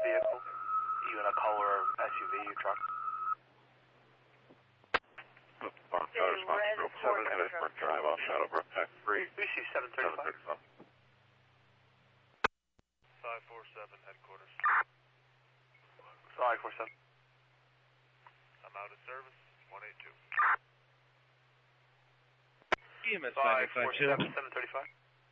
vehicle? You in a color SUV, truck? Drive off Shadowbrook, tax free. We see 735. 547 headquarters. 547. I'm out of service. 182. EMS 547, 735.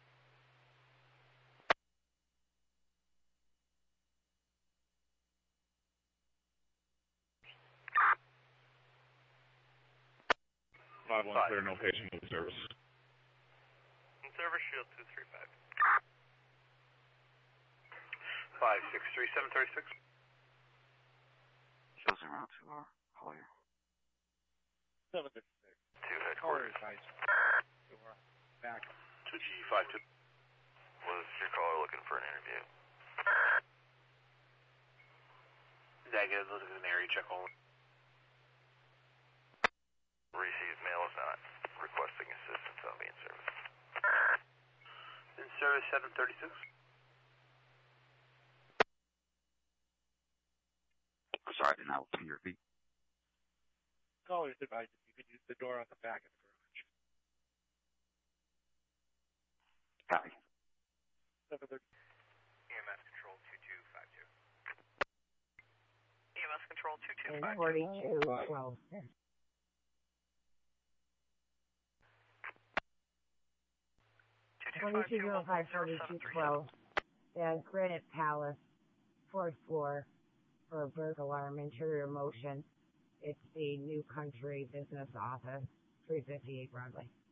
Clear, no patient in service. In service, shield 235. 563, 736. Shows around 2 hour. Collier. 736. 2 headquarters. Back. 2G52. Was your caller looking for an interview? Negative, looking at an area check only. Received mail is not requesting assistance. I'll be in service. In service 736. Sorry, I did not see your feet. Caller's advised if you could use the door on the back of the garage. Copy. 730. EMS control 2252. EMS control 2252. 42, 12. 2205, 4212. Yeah, Granite Palace, 4th floor, for a burglar alarm, interior motion. It's the New Country Business Office, 358 Broadway.